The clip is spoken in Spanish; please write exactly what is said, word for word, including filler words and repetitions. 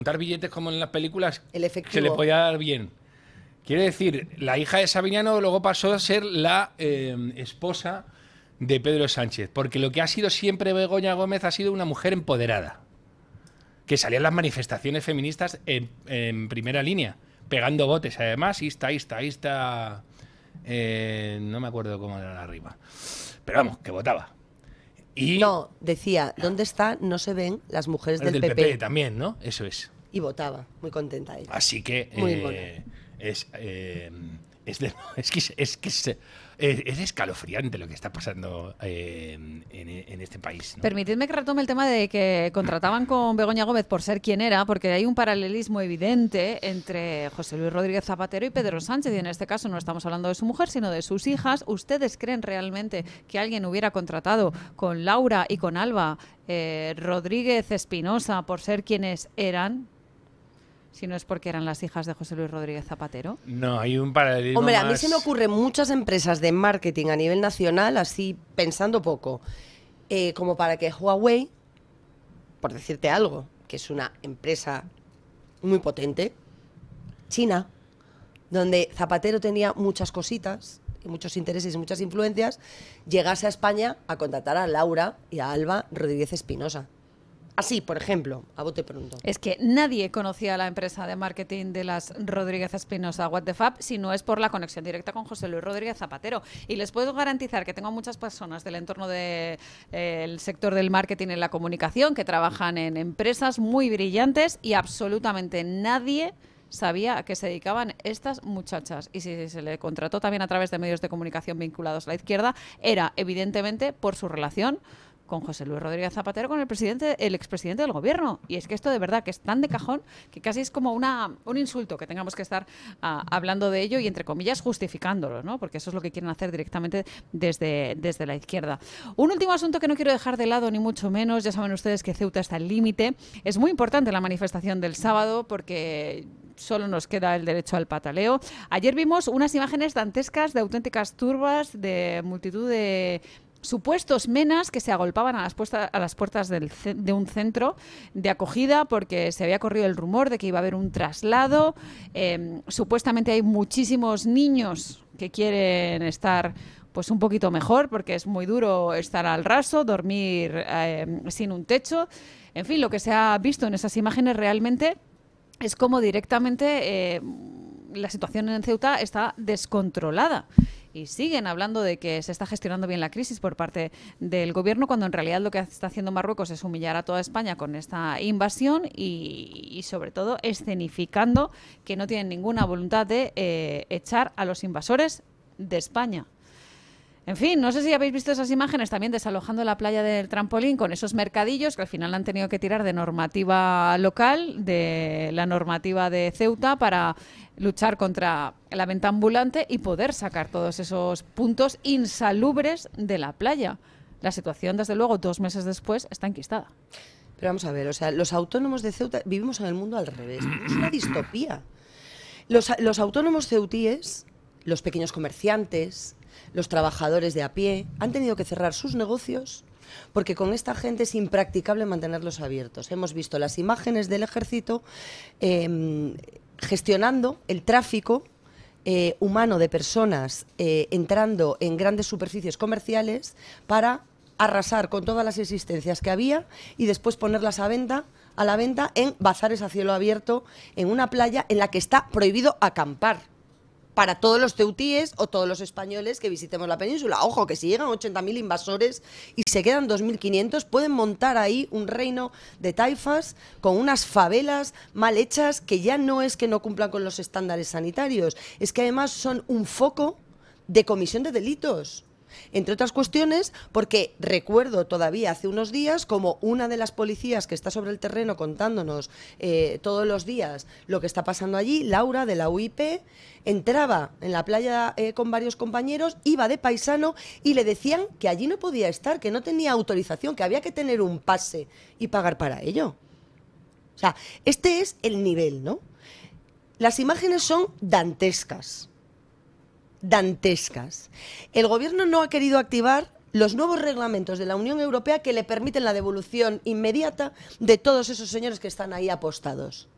Dar billetes como en las películas El efectivo. se le podía dar bien. Quiere decir, la hija de Sabiñano luego pasó a ser la eh, esposa de Pedro Sánchez, porque lo que ha sido siempre Begoña Gómez ha sido una mujer empoderada, que salía en las manifestaciones feministas en, en primera línea, pegando botes, además, ista, ista, ista, eh, no me acuerdo cómo era la rima, pero vamos, que votaba. Y No, decía, ¿dónde está? No se ven las mujeres del, del P P. P P también, ¿no? Eso es. Y votaba, muy contenta ella. Así que Muy eh, es, eh, es, de- es que, es, es que es, eh, es escalofriante lo que está pasando eh, en, en este país, ¿no? Permitidme que retome el tema de que contrataban con Begoña Gómez por ser quien era, porque hay un paralelismo evidente entre José Luis Rodríguez Zapatero y Pedro Sánchez, y en este caso no estamos hablando de su mujer, sino de sus hijas. ¿Ustedes creen realmente que alguien hubiera contratado con Laura y con Alba eh, Rodríguez Espinosa por ser quienes eran? Si no es porque eran las hijas de José Luis Rodríguez Zapatero. No, hay un paralelismo Hombre, a mí más- se me ocurren muchas empresas de marketing a nivel nacional, así pensando poco, eh, como para que Huawei, por decirte algo, que es una empresa muy potente, China, donde Zapatero tenía muchas cositas, y muchos intereses y muchas influencias, llegase a España a contratar a Laura y a Alba Rodríguez Espinosa. Así, por ejemplo, a bote pronto. Es que nadie conocía la empresa de marketing de las Rodríguez Espinosa, What the Fab, si no es por la conexión directa con José Luis Rodríguez Zapatero. Y les puedo garantizar que tengo muchas personas del entorno del sector del marketing y la comunicación que trabajan en empresas muy brillantes y absolutamente nadie sabía a qué se dedicaban estas muchachas. Y si se le contrató también a través de medios de comunicación vinculados a la izquierda, era evidentemente por su relación con José Luis Rodríguez Zapatero, con el presidente, el expresidente del gobierno. Y es que esto de verdad que es tan de cajón que casi es como una, un insulto que tengamos que estar uh, hablando de ello y, entre comillas, justificándolo, ¿no? Porque eso es lo que quieren hacer directamente desde, desde la izquierda. Un último asunto que no quiero dejar de lado, ni mucho menos. Ya saben ustedes que Ceuta está al límite. Es muy importante la manifestación del sábado porque solo nos queda el derecho al pataleo. Ayer vimos unas imágenes dantescas de auténticas turbas, de multitud de supuestos menas que se agolpaban a las, puesta, a las puertas del, de un centro de acogida porque se había corrido el rumor de que iba a haber un traslado. Eh, supuestamente hay muchísimos niños que quieren estar pues un poquito mejor porque es muy duro estar al raso, dormir eh, sin un techo. En fin, lo que se ha visto en esas imágenes realmente es como directamente eh, la situación en Ceuta está descontrolada. Y siguen hablando de que se está gestionando bien la crisis por parte del gobierno, cuando en realidad lo que está haciendo Marruecos es humillar a toda España con esta invasión y, y sobre todo, escenificando que no tienen ninguna voluntad de eh, echar a los invasores de España. En fin, no sé si habéis visto esas imágenes también desalojando la playa del Trampolín con esos mercadillos que al final han tenido que tirar de normativa local, de la normativa de Ceuta, para luchar contra la venta ambulante y poder sacar todos esos puntos insalubres de la playa. La situación, desde luego, dos meses después, está enquistada. Pero vamos a ver, o sea, los autónomos de Ceuta vivimos en el mundo al revés. Es una distopía. Los, los autónomos ceutíes, los pequeños comerciantes, los trabajadores de a pie, han tenido que cerrar sus negocios porque con esta gente es impracticable mantenerlos abiertos. Hemos visto las imágenes del ejército eh, gestionando el tráfico eh, humano de personas eh, entrando en grandes superficies comerciales para arrasar con todas las existencias que había y después ponerlas a venta, a la venta en bazares a cielo abierto en una playa en la que está prohibido acampar para todos los ceutíes o todos los españoles que visitemos la península. Ojo, que si llegan ochenta mil invasores y se quedan dos mil quinientos, pueden montar ahí un reino de taifas con unas favelas mal hechas que ya no es que no cumplan con los estándares sanitarios, es que además son un foco de comisión de delitos. Entre otras cuestiones, porque recuerdo todavía hace unos días como una de las policías que está sobre el terreno contándonos eh, todos los días lo que está pasando allí, Laura de la U I P, entraba en la playa eh, con varios compañeros, iba de paisano y le decían que allí no podía estar, que no tenía autorización, que había que tener un pase y pagar para ello. O sea, este es el nivel, ¿no? Las imágenes son dantescas. dantescas. El gobierno no ha querido activar los nuevos reglamentos de la Unión Europea que le permiten la devolución inmediata de todos esos señores que están ahí apostados.